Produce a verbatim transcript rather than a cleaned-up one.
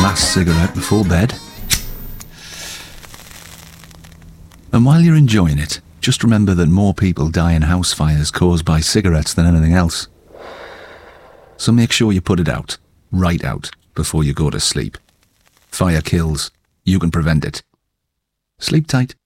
last cigarette before bed. And while you're enjoying it, just remember that more people die in house fires caused by cigarettes than anything else. So make sure you put it out, right out, before you go to sleep. Fire kills. You can prevent it. Sleep tight.